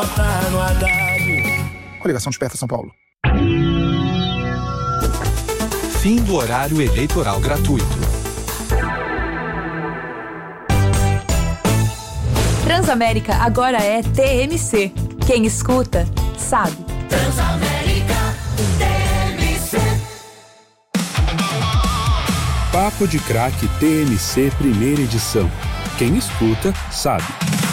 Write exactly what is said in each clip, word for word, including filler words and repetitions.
Coligação Desperta São Paulo. Fim do horário eleitoral gratuito. Transamérica agora é T M C. Quem escuta, sabe. Transamérica T M C. Papo de Craque T M C Primeira Edição. Quem escuta, sabe.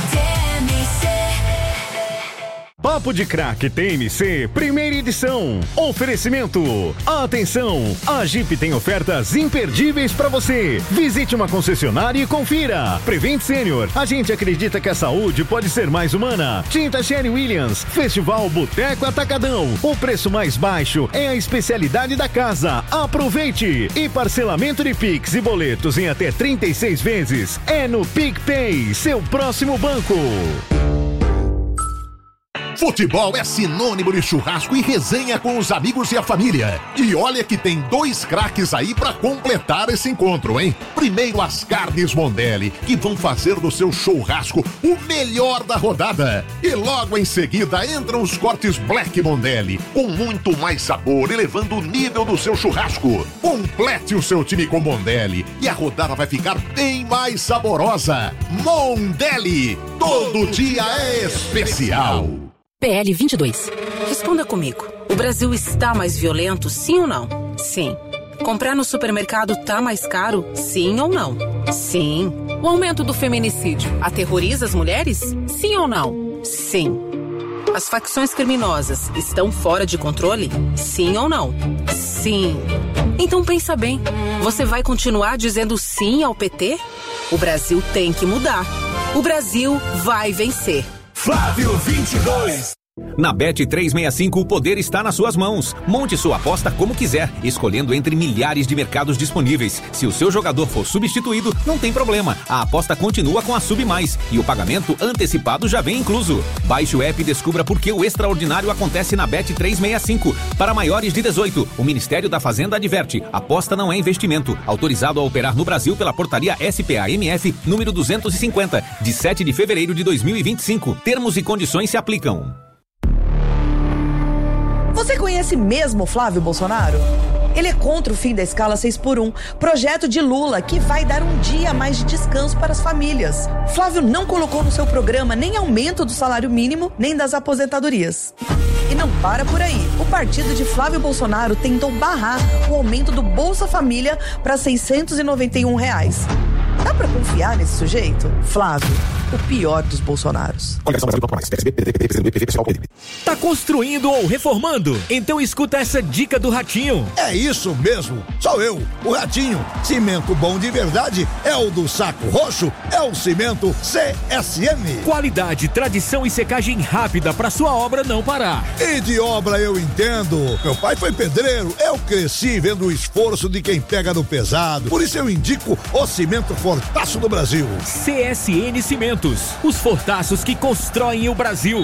Papo de Craque T M C, primeira edição. Oferecimento. Atenção, a Jeep tem ofertas imperdíveis para você. Visite uma concessionária e confira. Prevent Senior, a gente acredita que a saúde pode ser mais humana. Tinta Sherwin Williams, Festival Boteco Atacadão. O preço mais baixo é a especialidade da casa. Aproveite. E parcelamento de Pix e boletos em até trinta e seis vezes. É no PicPay, seu próximo banco. Futebol é sinônimo de churrasco e resenha com os amigos e a família. E olha que tem dois craques aí pra completar esse encontro, hein? Primeiro as carnes Mondelli, que vão fazer do seu churrasco o melhor da rodada. E logo em seguida entram os cortes Black Mondelli, com muito mais sabor, elevando o nível do seu churrasco. Complete o seu time com Mondelli e a rodada vai ficar bem mais saborosa. Mondelli, todo dia é especial. P L vinte e dois. Responda comigo. O Brasil está mais violento, sim ou não? Sim. Comprar no supermercado tá mais caro, sim ou não? Sim. O aumento do feminicídio aterroriza as mulheres? Sim ou não? Sim. As facções criminosas estão fora de controle? Sim ou não? Sim. Então pensa bem. Você vai continuar dizendo sim ao P T? O Brasil tem que mudar. O Brasil vai vencer. Flávio vinte e dois. Na Bet trezentos e sessenta e cinco, o poder está nas suas mãos. Monte sua aposta como quiser, escolhendo entre milhares de mercados disponíveis. Se o seu jogador for substituído, não tem problema. A aposta continua com a Sub Mais e o pagamento antecipado já vem incluso. Baixe o app e descubra por que o extraordinário acontece na Bet trezentos e sessenta e cinco. Para maiores de dezoito, o Ministério da Fazenda adverte: aposta não é investimento. Autorizado a operar no Brasil pela portaria S P A M F número duzentos e cinquenta, de sete de fevereiro de dois mil e vinte e cinco. Termos e condições se aplicam. Você conhece mesmo Flávio Bolsonaro? Ele é contra o fim da escala seis por um, projeto de Lula que vai dar um dia a mais de descanso para as famílias. Flávio não colocou no seu programa nem aumento do salário mínimo, nem das aposentadorias. E não para por aí. O partido de Flávio Bolsonaro tentou barrar o aumento do Bolsa Família para seiscentos e noventa e um reais. Dá pra confiar nesse sujeito? Flávio, o pior dos Bolsonaros. Tá construindo ou reformando? Então escuta essa dica do Ratinho. É isso mesmo, sou eu, o Ratinho. Cimento bom de verdade é o do Saco Roxo, é o Cimento C S M. Qualidade, tradição e secagem rápida pra sua obra não parar. E de obra eu entendo. Meu pai foi pedreiro, eu cresci vendo o esforço de quem pega no pesado. Por isso eu indico o Cimento Fortaço do Brasil. C S N Cimentos, os fortaços que constroem o Brasil.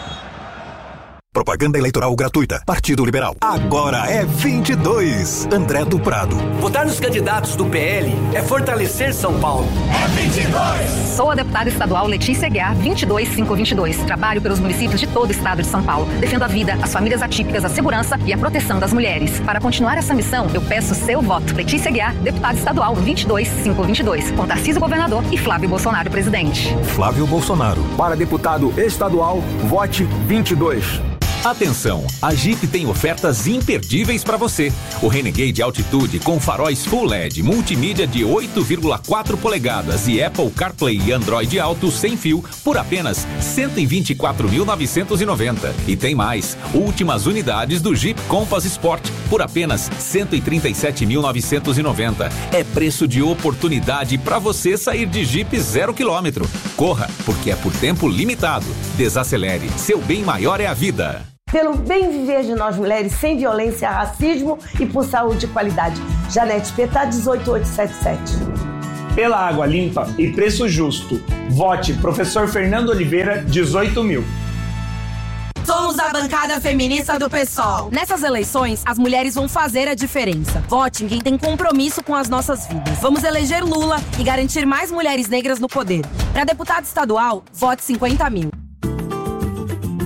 Propaganda eleitoral gratuita. Partido Liberal. Agora é vinte e dois. André do Prado. Votar nos candidatos do P L é fortalecer São Paulo. É vinte e dois. Sou a deputada estadual Letícia Aguiar, vinte e dois mil quinhentos e vinte e dois. Trabalho pelos municípios de todo o estado de São Paulo. Defendo a vida, as famílias atípicas, a segurança e a proteção das mulheres. Para continuar essa missão, eu peço seu voto. Letícia Aguiar, deputada estadual vinte e dois mil quinhentos e vinte e dois. Com Tarcísio governador e Flávio Bolsonaro presidente. Flávio Bolsonaro. Para deputado estadual, vote vinte e dois. Atenção, a Jeep tem ofertas imperdíveis para você. O Renegade Altitude com faróis Full L E D, multimídia de oito vírgula quatro polegadas e Apple CarPlay e Android Auto sem fio por apenas cento e vinte e quatro mil novecentos e noventa. E tem mais, últimas unidades do Jeep Compass Sport por apenas cento e trinta e sete mil novecentos e noventa. É preço de oportunidade para você sair de Jeep zero quilômetro. Corra, porque é por tempo limitado. Desacelere, seu bem maior é a vida. Pelo bem viver de nós mulheres, sem violência, racismo e por saúde de qualidade. Janete Petá, dezoito mil oitocentos e setenta e sete. Pela água limpa e preço justo. Vote Professor Fernando Oliveira, dezoito mil. Somos a bancada feminista do PSOL. Nessas eleições, as mulheres vão fazer a diferença. Vote em quem tem compromisso com as nossas vidas. Vamos eleger Lula e garantir mais mulheres negras no poder. Para deputado estadual, vote cinquenta mil.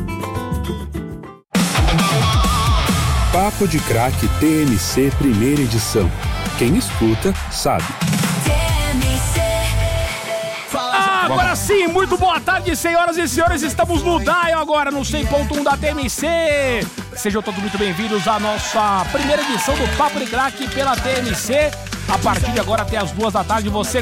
Papo de Craque T M C Primeira Edição. Quem escuta, sabe. Ah, agora sim, muito boa tarde, senhoras e senhores. Estamos no Dial agora, no cem ponto um da T M C. Sejam todos muito bem-vindos à nossa primeira edição do Papo de Craque pela T M C. A partir de agora até as duas da tarde você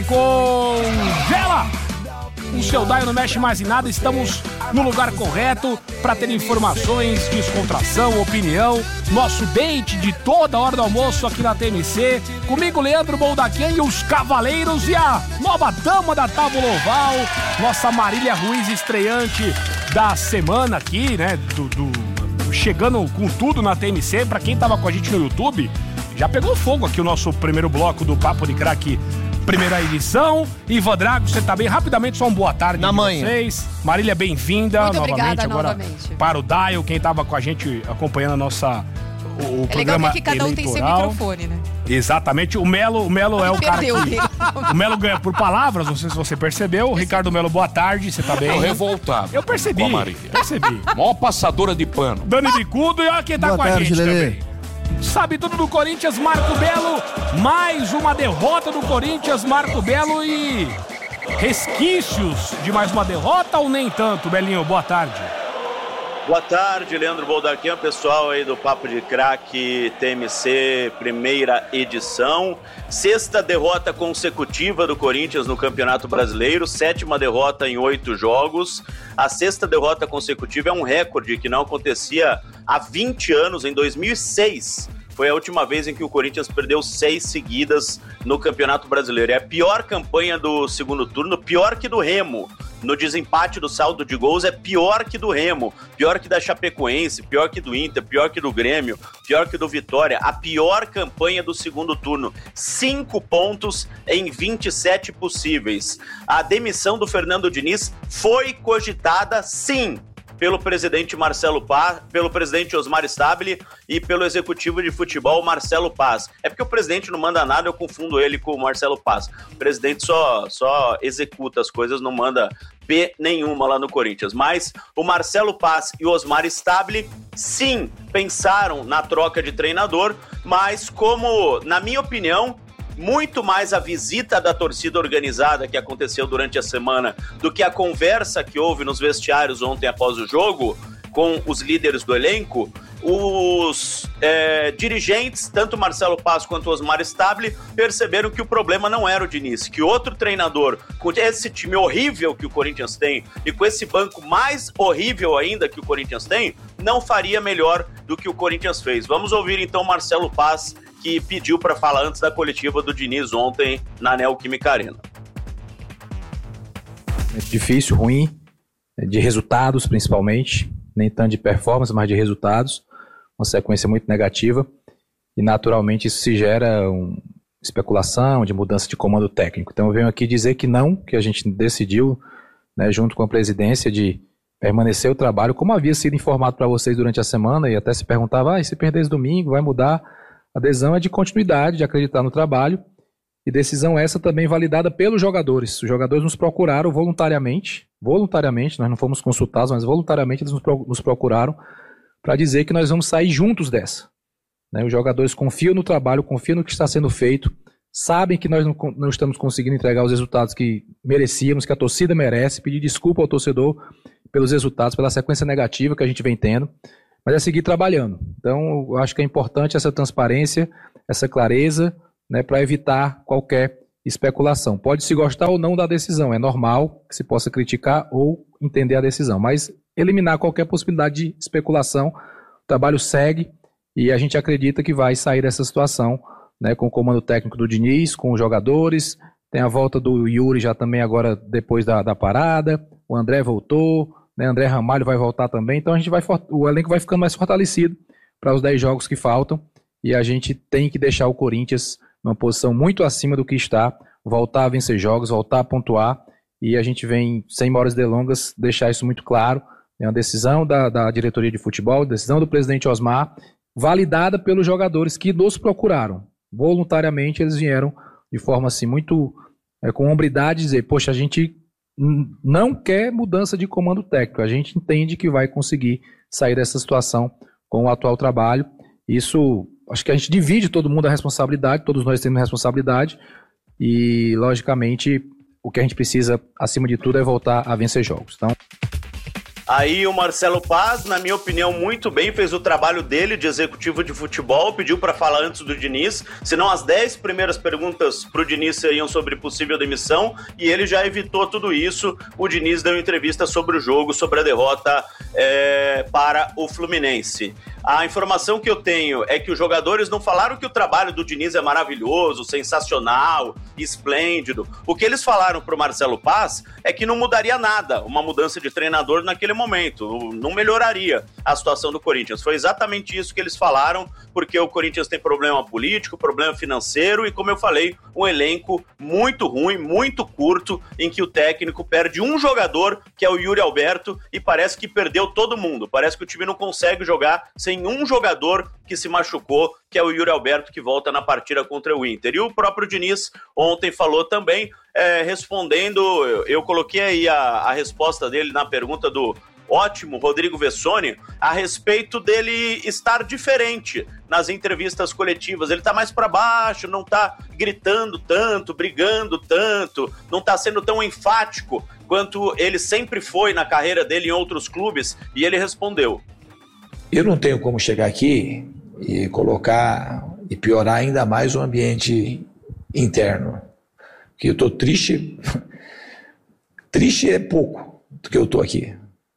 congela o seu Dial, não mexe mais em nada. Estamos no lugar correto para ter informações, descontração, opinião. Nosso date de toda hora do almoço aqui na T M C. Comigo, Leandro Boldaquian e os Cavaleiros e a nova dama da Tábua Oval, nossa Marília Ruiz, estreante da semana aqui, né? Do, do, chegando com tudo na T M C. Para quem tava com a gente no YouTube, já pegou fogo aqui o nosso primeiro bloco do Papo de Craque. Primeira edição. Ivan Drago, você tá bem? Rapidamente, só uma boa tarde na manhã. Vocês. Marília, bem-vinda novamente. Obrigada, agora novamente. Para o Dial, quem tava com a gente acompanhando a nossa o, o é programa legal que cada um eleitoral. tem seu microfone, né? Exatamente. O Melo, o Melo é o cara Perdeu. que... O Melo ganha por palavras, não sei se você percebeu. O Ricardo Melo, boa tarde, você tá bem? Tô revoltado. Eu percebi. Com a Marília. Percebi. Mó passadora de pano. Dani Bicudo e olha quem tá Boa com a tarde, gente Lelê. também. Sabe tudo do Corinthians, Marco Belo. Mais uma derrota do Corinthians, Marco Belo, e resquícios de mais uma derrota ou nem tanto, Belinho? Boa tarde. Boa tarde, Leandro Boldaquian, pessoal aí do Papo de Craque T M C, primeira edição. Sexta derrota consecutiva do Corinthians no Campeonato Brasileiro, sétima derrota em oito jogos. A sexta derrota consecutiva é um recorde que não acontecia há vinte anos, em dois mil e seis. Foi a última vez em que o Corinthians perdeu seis seguidas no Campeonato Brasileiro. É a pior campanha do segundo turno, pior que do Remo. No desempate do saldo de gols é pior que do Remo, pior que da Chapecoense, pior que do Inter, pior que do Grêmio, pior que do Vitória. A pior campanha do segundo turno. Cinco pontos em vinte e sete possíveis. A demissão do Fernando Diniz foi cogitada, sim, pelo presidente Marcelo Paz, pelo presidente Osmar Stabile e pelo executivo de futebol Marcelo Paz. É porque o presidente não manda nada, eu confundo ele com o Marcelo Paz. O presidente só, só executa as coisas, não manda P nenhuma lá no Corinthians. Mas o Marcelo Paz e o Osmar Stabile, sim, pensaram na troca de treinador, mas como, na minha opinião, muito mais a visita da torcida organizada que aconteceu durante a semana do que a conversa que houve nos vestiários ontem após o jogo com os líderes do elenco, os é, dirigentes, tanto Marcelo Paz quanto Osmar Stabile, perceberam que o problema não era o Diniz, que outro treinador, com esse time horrível que o Corinthians tem e com esse banco mais horrível ainda que o Corinthians tem, não faria melhor do que o Corinthians fez. Vamos ouvir então Marcelo Paz, que pediu para falar antes da coletiva do Diniz ontem na Neoquímica Arena. É difícil, ruim, de resultados principalmente, nem tanto de performance, mas de resultados, uma sequência muito negativa, e naturalmente isso se gera uma especulação de mudança de comando técnico. Então eu venho aqui dizer que não, que a gente decidiu, né, junto com a presidência, de permanecer o trabalho, como havia sido informado para vocês durante a semana, e até se perguntava, ah, e se perder esse domingo, vai mudar? A adesão é de continuidade, de acreditar no trabalho, e decisão essa também validada pelos jogadores. Os jogadores nos procuraram voluntariamente, voluntariamente, nós não fomos consultados, mas voluntariamente eles nos procuraram para dizer que nós vamos sair juntos dessa. Né? Os jogadores confiam no trabalho, confiam no que está sendo feito, sabem que nós não, não estamos conseguindo entregar os resultados que merecíamos, que a torcida merece, pedir desculpa ao torcedor pelos resultados, pela sequência negativa que a gente vem tendo, mas é seguir trabalhando. Então, eu acho que é importante essa transparência, essa clareza, né, para evitar qualquer especulação. Pode se gostar ou não da decisão, é normal que se possa criticar ou entender a decisão, mas eliminar qualquer possibilidade de especulação. O trabalho segue e a gente acredita que vai sair dessa situação, né, com o comando técnico do Diniz, com os jogadores. Tem a volta do Yuri já também agora depois da, da parada, o André voltou, né, André Ramalho vai voltar também, então a gente vai, o elenco vai ficando mais fortalecido para os dez jogos que faltam, e a gente tem que deixar o Corinthians numa posição muito acima do que está, voltar a vencer jogos, voltar a pontuar, e a gente vem, sem maiores delongas, deixar isso muito claro. É uma decisão da, da diretoria de futebol, decisão do presidente Osmar, validada pelos jogadores que nos procuraram. Voluntariamente eles vieram de forma assim muito, é, com hombridade, dizer, poxa, a gente não quer mudança de comando técnico, a gente entende que vai conseguir sair dessa situação com o atual trabalho, Isso, acho que a gente divide todo mundo a responsabilidade, todos nós temos responsabilidade e, logicamente, o que a gente precisa, acima de tudo, é voltar a vencer jogos. Então... Aí o Marcelo Paz, na minha opinião, muito bem, fez o trabalho dele de executivo de futebol, pediu para falar antes do Diniz, senão as dez primeiras perguntas pro Diniz seriam sobre possível demissão, e ele já evitou tudo isso. O Diniz deu entrevista sobre o jogo, sobre a derrota é, para o Fluminense. A informação que eu tenho é que os jogadores não falaram que o trabalho do Diniz é maravilhoso, sensacional, esplêndido. O que eles falaram pro Marcelo Paz é que não mudaria nada, uma mudança de treinador naquele momento, não melhoraria a situação do Corinthians. Foi exatamente isso que eles falaram, porque o Corinthians tem problema político, problema financeiro e, como eu falei, um elenco muito ruim, muito curto, em que o técnico perde um jogador, que é o Yuri Alberto, e parece que perdeu todo mundo. Parece que o time não consegue jogar sem um jogador que se machucou, que é o Yuri Alberto, que volta na partida contra o Inter. E o próprio Diniz ontem falou também, é, respondendo, eu, eu coloquei aí a, a resposta dele na pergunta do ótimo Rodrigo Vessoni, a respeito dele estar diferente nas entrevistas coletivas. Ele tá mais para baixo, não tá gritando tanto, brigando tanto, não tá sendo tão enfático quanto ele sempre foi na carreira dele em outros clubes, e ele respondeu: eu não tenho como chegar aqui e colocar e piorar ainda mais o ambiente interno, porque eu tô triste, triste é pouco do que eu tô aqui.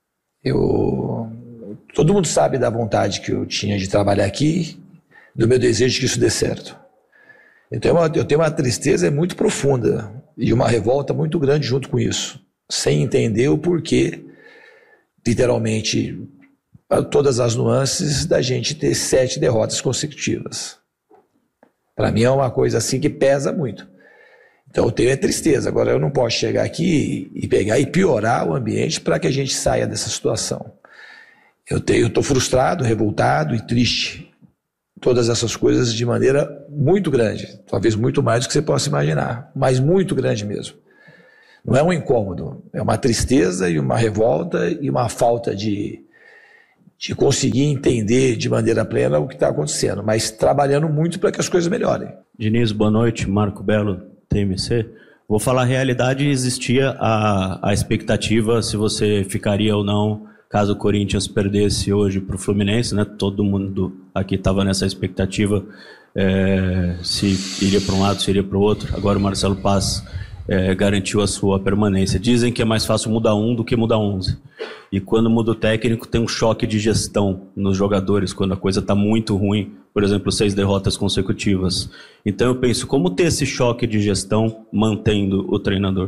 Eu, todo mundo sabe da vontade que eu tinha de trabalhar aqui, do meu desejo de que isso dê certo. Eu tenho uma, eu tenho uma tristeza muito profunda e uma revolta muito grande junto com isso, sem entender o porquê, literalmente, todas as nuances da gente ter sete derrotas consecutivas. Para mim é uma coisa assim que pesa muito. Então eu tenho é tristeza. Agora eu não posso chegar aqui e pegar e piorar o ambiente para que a gente saia dessa situação. Eu tenho, estou frustrado, revoltado e triste. Todas essas coisas de maneira muito grande. Talvez muito mais do que você possa imaginar. Mas muito grande mesmo. Não é um incômodo. É uma tristeza e uma revolta e uma falta de... de conseguir entender de maneira plena o que está acontecendo, mas trabalhando muito para que as coisas melhorem. Diniz, boa noite. Marco Belo, T M C. Vou falar a realidade. Existia a, a expectativa se você ficaria ou não caso o Corinthians perdesse hoje para o Fluminense, né? Todo mundo aqui estava nessa expectativa, é, se iria para um lado, se iria para o outro. Agora o Marcelo Paz é, garantiu a sua permanência. Dizem que é mais fácil mudar um do que mudar onze. E quando muda o técnico, tem um choque de gestão nos jogadores, quando a coisa está muito ruim. Por exemplo, seis derrotas consecutivas. Então eu penso, como ter esse choque de gestão mantendo o treinador?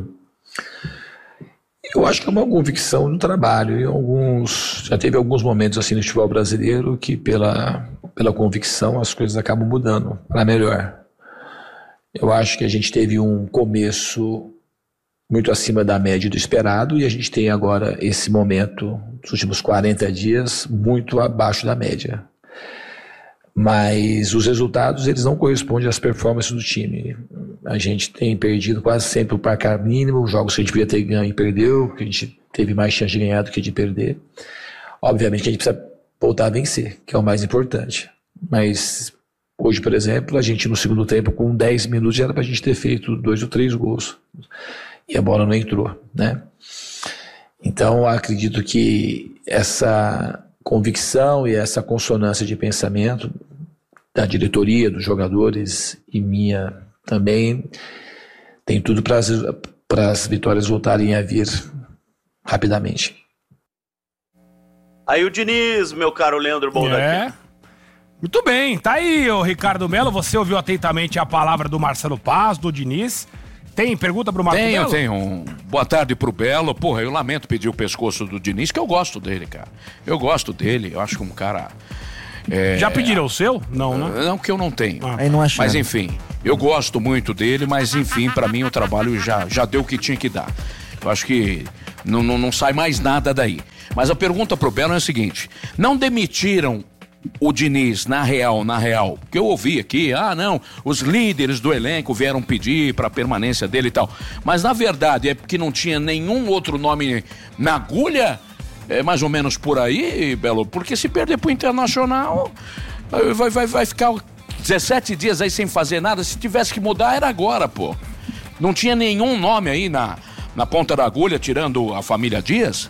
Eu acho que é uma convicção no trabalho. E alguns, já teve alguns momentos assim no futebol brasileiro que pela, pela convicção as coisas acabam mudando para melhor. Eu acho que a gente teve um começo muito acima da média do esperado e a gente tem agora esse momento, nos últimos quarenta dias, muito abaixo da média. Mas os resultados, eles não correspondem às performances do time. A gente tem perdido quase sempre o placar mínimo, os jogos que a gente podia ter ganho e perdeu, que a gente teve mais chance de ganhar do que de perder. Obviamente que a gente precisa voltar a vencer, que é o mais importante. Mas hoje, por exemplo, a gente no segundo tempo, com dez minutos, já era para a gente ter feito dois ou três gols. E a bola não entrou, né? Então, acredito que essa convicção e essa consonância de pensamento da diretoria, dos jogadores e minha também tem tudo para as vitórias voltarem a vir rapidamente. Aí o Diniz, meu caro Leandro Boldaquim. É. Muito bem, tá aí, o Ricardo Melo, você ouviu atentamente a palavra do Marcelo Paz, do Diniz. Tem pergunta pro Marco tenho, Belo? Tenho, tenho. Boa tarde pro Belo. Porra, eu lamento pedir o pescoço do Diniz, que eu gosto dele, cara. Eu gosto dele, eu acho que um cara... É... Já pediram o seu? Não, né? Não, que eu não tenho. Ah. Aí não achei. Mas enfim, eu gosto muito dele, mas enfim, pra mim o trabalho já, já deu o que tinha que dar. Eu acho que não, não, não sai mais nada daí. Mas a pergunta pro Belo é a seguinte: não demitiram o Diniz, na real, na real, porque eu ouvi aqui, ah não, os líderes do elenco vieram pedir pra permanência dele e tal, mas na verdade é porque não tinha nenhum outro nome na agulha? É mais ou menos por aí, Belo, porque se perder pro Internacional, Vai, vai, vai ficar dezessete dias aí sem fazer nada. Se tivesse que mudar, era agora, pô. Não tinha nenhum nome aí na, na ponta da agulha, tirando a família Dias?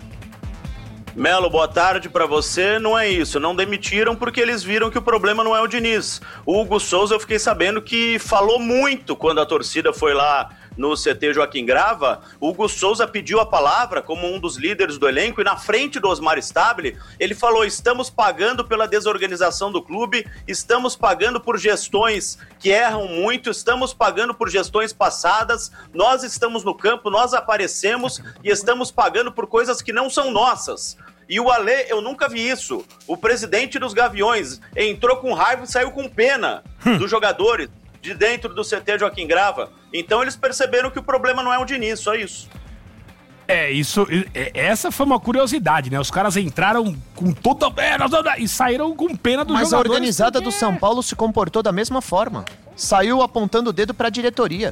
Melo, boa tarde pra você. Não é isso, não demitiram porque eles viram que o problema não é o Diniz. O Hugo Souza, eu fiquei sabendo que falou muito quando a torcida foi lá no C T Joaquim Grava. O Hugo Souza pediu a palavra como um dos líderes do elenco e na frente do Osmar Stabile, ele falou: estamos pagando pela desorganização do clube, estamos pagando por gestões que erram muito, estamos pagando por gestões passadas, nós estamos no campo, nós aparecemos e estamos pagando por coisas que não são nossas. E o Alê, eu nunca vi isso. O presidente dos Gaviões entrou com raiva e saiu com pena hum. dos jogadores de dentro do C T Joaquim Grava. Então eles perceberam que o problema não é o Diniz, só isso. É, isso, essa foi uma curiosidade, né? Os caras entraram com toda e saíram com pena dos Mas jogadores. Mas a organizada porque... do São Paulo se comportou da mesma forma. Saiu apontando o dedo pra diretoria.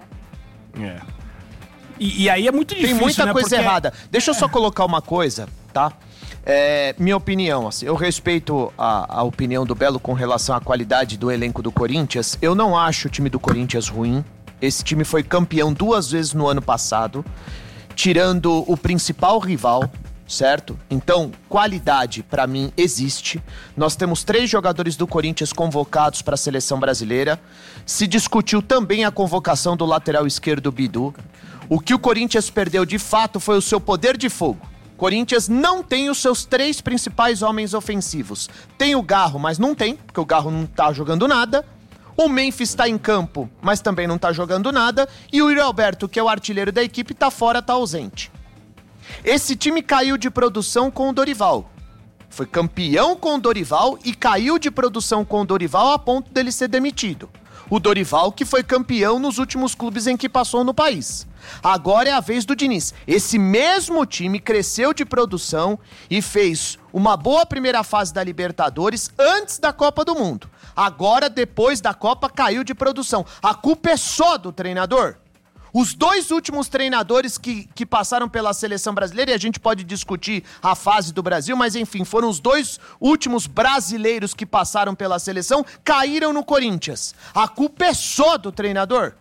É. E, e aí é muito difícil, Tem muita né? coisa porque... errada. Deixa eu só colocar uma coisa, tá? É, minha opinião, assim, eu respeito a, a opinião do Belo com relação à qualidade do elenco do Corinthians. Eu não acho o time do Corinthians ruim. Esse time foi campeão duas vezes no ano passado, tirando o principal rival, certo? Então, qualidade, pra mim, existe. Nós temos três jogadores do Corinthians convocados para a seleção brasileira. Se discutiu também a convocação do lateral esquerdo Bidu. O que o Corinthians perdeu, de fato, foi o seu poder de fogo. Corinthians não tem os seus três principais homens ofensivos. Tem o Garro, mas não tem, porque o Garro não tá jogando nada. O Memphis tá em campo, mas também não tá jogando nada. E o Yuri Alberto, que é o artilheiro da equipe, tá fora, tá ausente. Esse time caiu de produção com o Dorival. Foi campeão com o Dorival e caiu de produção com o Dorival a ponto dele ser demitido. O Dorival que foi campeão nos últimos clubes em que passou no país. Agora é a vez do Diniz. Esse mesmo time cresceu de produção e fez uma boa primeira fase da Libertadores antes da Copa do Mundo. Agora, depois da Copa, caiu de produção. A culpa é só do treinador. Os dois últimos treinadores que, que passaram pela seleção brasileira, e a gente pode discutir a fase do Brasil, mas enfim, foram os dois últimos brasileiros que passaram pela seleção, caíram no Corinthians. A culpa é só do treinador.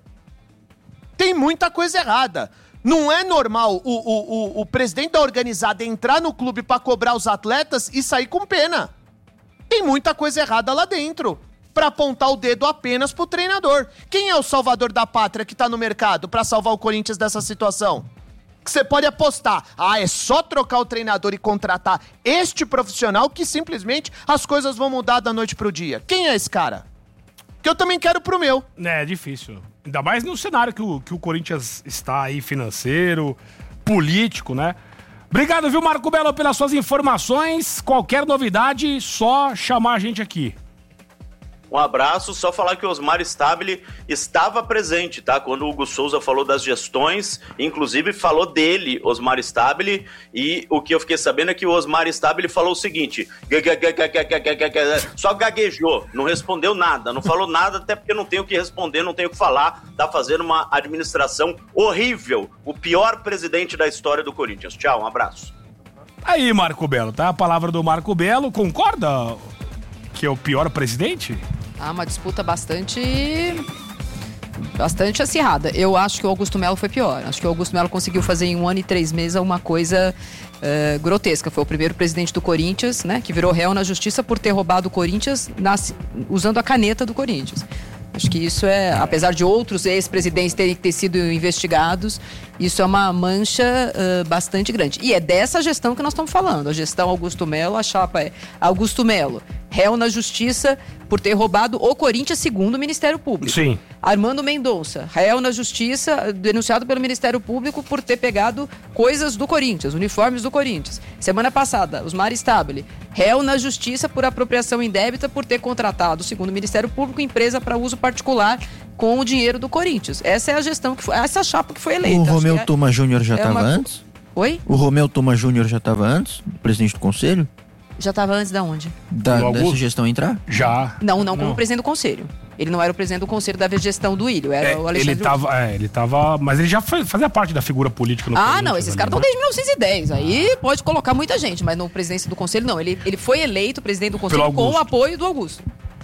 Tem muita coisa errada. Não é normal o, o, o, o presidente da organizada entrar no clube para cobrar os atletas e sair com pena. Tem muita coisa errada lá dentro. Pra apontar o dedo apenas pro treinador. Quem é o salvador da pátria que tá no mercado pra salvar o Corinthians dessa situação? Que você pode apostar, ah, é só trocar o treinador e contratar este profissional que simplesmente as coisas vão mudar da noite pro dia. Quem é esse cara? Que eu também quero pro meu. É, é difícil. Ainda mais no cenário que o, que o Corinthians está aí, financeiro, político, né? Obrigado, viu, Marco Belo, pelas suas informações. Qualquer novidade, só chamar a gente aqui. Um abraço, só falar que o Osmar Stabile estava presente, tá? Quando o Hugo Souza falou das gestões, inclusive falou dele, Osmar Stabile, e o que eu fiquei sabendo é que o Osmar Stabile falou o seguinte, só gaguejou, não respondeu nada, não falou nada, até porque não tem o que responder, não tem o que falar, tá fazendo uma administração horrível, o pior presidente da história do Corinthians. Tchau, um abraço. Aí, Marco Belo, tá? A palavra do Marco Belo, concorda que é o pior presidente? Ah, uma disputa bastante bastante acirrada. Eu acho que o Augusto Melo foi pior. Acho que o Augusto Melo conseguiu fazer em um ano e três meses uma coisa uh, grotesca. Foi o primeiro presidente do Corinthians, né, que virou réu na justiça por ter roubado o Corinthians nas, usando a caneta do Corinthians. Acho que isso é, apesar de outros ex-presidentes terem que ter sido investigados, isso é uma mancha uh, bastante grande. E é dessa gestão que nós estamos falando. A gestão Augusto Melo, a chapa é Augusto Melo, réu na justiça por ter roubado o Corinthians, segundo o Ministério Público. Sim. Armando Mendonça, réu na justiça, denunciado pelo Ministério Público por ter pegado coisas do Corinthians, uniformes do Corinthians. Semana passada, Osmar Stabile, réu na justiça por apropriação indébita por ter contratado, segundo o Ministério Público, empresa para uso particular com o dinheiro do Corinthians. Essa é a gestão que foi, essa chapa que foi eleita. O Romeu é, Tuma Júnior já estava é uma... antes? Oi? O Romeu Tuma Júnior já estava antes, presidente do conselho? Já estava antes da onde? Da, dessa gestão entrar? Já. Não, não como não. presidente do conselho. Ele não era o presidente do conselho da gestão do Ilho, era É, o Alexandre. ele tava, é, ele tava, mas ele já foi- fazia parte da figura política no Ah, Corinthians, não, esses ali, caras estão né? desde mil novecentos e dez. Aí pode colocar muita gente, mas no presidência do conselho, não. Ele, ele foi eleito presidente do conselho Pelo com o Augusto. apoio do Augusto.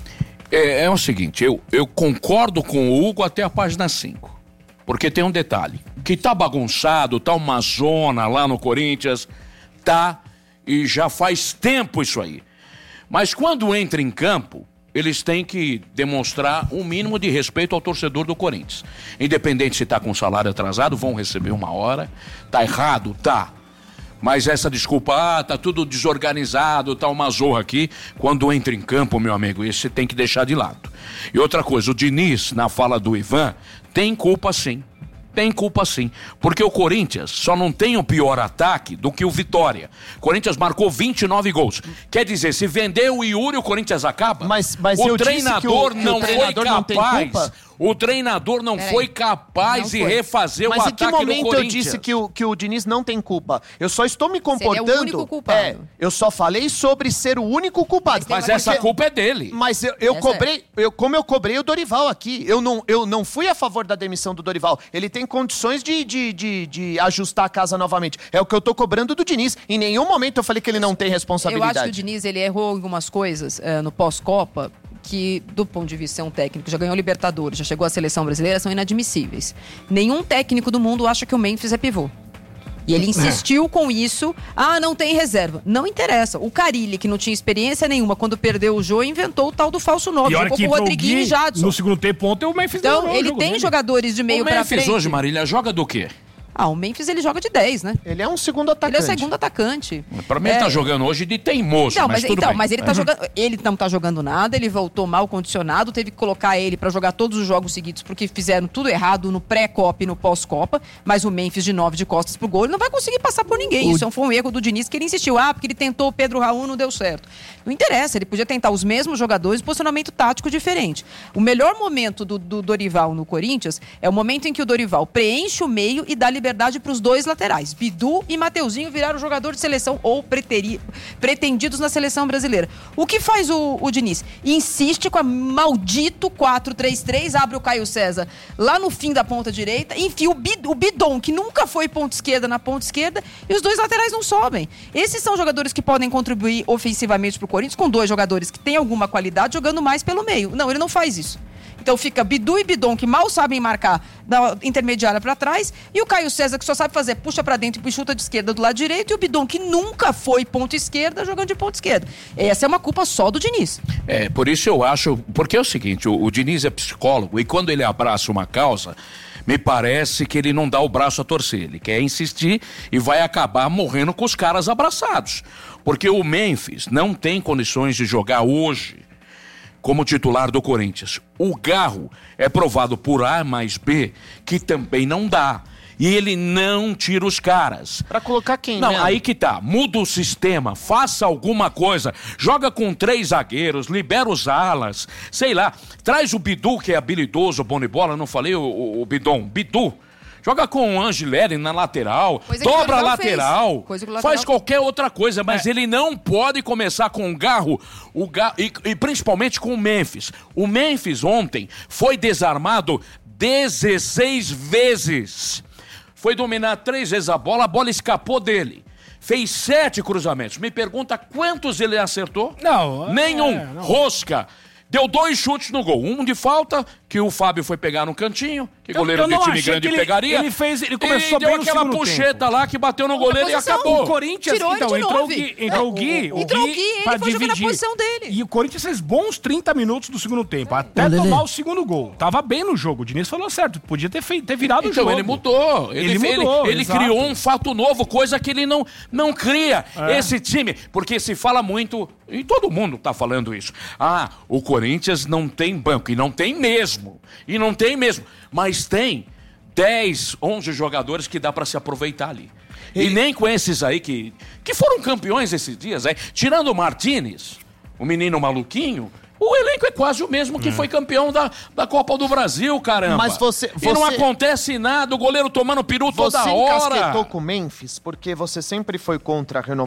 É, é o seguinte, eu, eu concordo com o Hugo até a página cinco. Porque tem um detalhe, que tá bagunçado, tá uma zona lá no Corinthians, tá, e já faz tempo isso aí. Mas quando entra em campo, eles têm que demonstrar um mínimo de respeito ao torcedor do Corinthians. Independente se tá com salário atrasado, vão receber uma hora. Tá errado? Tá. Mas essa desculpa, ah, tá tudo desorganizado, tá uma zorra aqui. Quando entra em campo, meu amigo, isso você tem que deixar de lado. E outra coisa, o Diniz, na fala do Ivan, tem culpa sim. Tem culpa sim. Porque o Corinthians só não tem um pior ataque do que o Vitória. O Corinthians marcou vinte e nove gols. Quer dizer, se vender o Yuri, o Corinthians acaba? Mas, mas o eu disse treinador que o, que não o treinador foi não tem capaz. culpa. O treinador não Peraí. foi capaz Não de foi. refazer Mas o em ataque que do momento eu Corinthians. disse que o, que o Diniz não tem culpa? Eu só estou me comportando... Ele é o único culpado. É, eu só falei sobre ser o único culpado. Mas essa culpa é dele. Mas eu, eu Essa cobrei, eu, como eu cobrei o Dorival aqui, eu não, eu não fui a favor da demissão do Dorival. Ele tem condições de, de, de, de ajustar a casa novamente. É o que eu tô cobrando do Diniz. Em nenhum momento eu falei que ele não tem Eu responsabilidade. acho que o Diniz, ele errou algumas coisas eh, no pós-Copa que, do ponto de vista de ser um técnico, já ganhou Libertadores, já chegou à seleção brasileira, são inadmissíveis. Nenhum técnico do mundo acha que o Memphis é pivô. E ele insistiu com isso. Ah, não tem reserva. Não interessa. O Carille, que não tinha experiência nenhuma, quando perdeu o jogo, inventou o tal do falso nove. E a hora Jogou que com o entrou o Rodriguinho e Gui, Jadson. no segundo tempo ontem, o Memphis Então, ganhou o ele jogo tem dele. jogadores de meio O pra Memphis frente. hoje, Marília, joga do quê? Ah, o Memphis ele joga de dez, né? Ele é um segundo atacante. Ele é segundo atacante. Pra mim ele tá jogando hoje de teimoso, Não, mas, mas, tudo então, bem. mas ele tá jogando. Ele não tá jogando nada, ele voltou mal condicionado, teve que colocar ele pra jogar todos os jogos seguidos, porque fizeram tudo errado no pré-Copa e no pós-Copa. Mas o Memphis de nove de costas pro gol, ele não vai conseguir passar por ninguém. O- Isso foi um erro do Diniz que ele insistiu. Ah, porque ele tentou o Pedro Raul, não deu certo. Não interessa, ele podia tentar os mesmos jogadores, posicionamento tático diferente. O melhor momento do, do Dorival no Corinthians é o momento em que o Dorival preenche o meio e dá liberdade pros dois laterais. Bidu e Mateuzinho viraram jogador de seleção ou preteri, pretendidos na seleção brasileira. O que faz o, o Diniz? Insiste com a maldito quatro três três, abre o Caio César lá no fim da ponta direita, enfia o, Bid, o Bidon, que nunca foi ponta esquerda, na ponta esquerda, e os dois laterais não sobem. Esses são jogadores que podem contribuir ofensivamente pro Corinthians, com dois jogadores que têm alguma qualidade, jogando mais pelo meio. Não, ele não faz isso. Então fica Bidu e Bidon, que mal sabem marcar da intermediária pra trás, e o Caio César, que só sabe fazer puxa pra dentro e chuta de esquerda do lado direito, e o Bidon, que nunca foi ponta esquerda, jogando de ponta esquerda. Essa é uma culpa só do Diniz. É, por isso eu acho, porque é o seguinte, o, o Diniz é psicólogo e quando ele abraça uma causa, me parece que ele não dá o braço a torcer, ele quer insistir e vai acabar morrendo com os caras abraçados. Porque o Memphis não tem condições de jogar hoje como titular do Corinthians. O Garro é provado por A mais B que também não dá. E ele não tira os caras. Pra colocar quem, Não, né? aí que tá. Muda o sistema, faça alguma coisa. Joga com três zagueiros, libera os alas, sei lá. Traz o Bidu, que é habilidoso, bom de bola. Não falei o, o, o Bidon. Bidu. Joga com o Angileri na lateral, Coisa que o dobra a Dorival lateral, fez. Coisa que o lateral faz qualquer outra coisa, mas É. ele não pode começar com o Garro, o Garro e, e principalmente com o Memphis. O Memphis ontem foi desarmado dezesseis vezes. Foi dominar três vezes a bola, a bola escapou dele. Fez sete cruzamentos. Me pergunta quantos ele acertou? Não. Nenhum. é, não. Rosca. Deu dois chutes no gol. Um de falta, que o Fábio foi pegar no cantinho, que Eu- goleiro eu de não time achei grande que ele- pegaria. ele fez- ele começou e deu bem no aquela segundo puxeta tempo. lá que bateu no goleiro e posição. acabou. O Corinthians, Tirou ele então, de entrou o nove. Gui, entrou o Gui, o Entrou o Gui, Gui, ele pra foi jogar na dividir. posição dele. E o Corinthians fez bons trinta minutos do segundo tempo, até Ô, Lelê. tomar o segundo gol. Tava bem no jogo, o Diniz falou certo, podia ter, feito, ter virado o Então jogo. ele mudou. Ele, Ele fe- mudou, ele, ele exato. criou um fato novo, coisa que ele não, não cria. É. Esse time, porque se fala muito, e todo mundo tá falando isso. Ah, o Corinthians não tem banco, e não tem mesmo. E não tem mesmo. Mas tem dez, onze jogadores que dá pra se aproveitar ali. E nem com esses aí que, que foram campeões esses dias, aí. Tirando o Martínez, o menino maluquinho, o elenco é quase o mesmo que foi campeão da, da Copa do Brasil, caramba. Mas você- E não você- acontece nada, o goleiro tomando peru toda Você hora. encasquetou com o Memphis porque você sempre foi contra a renovação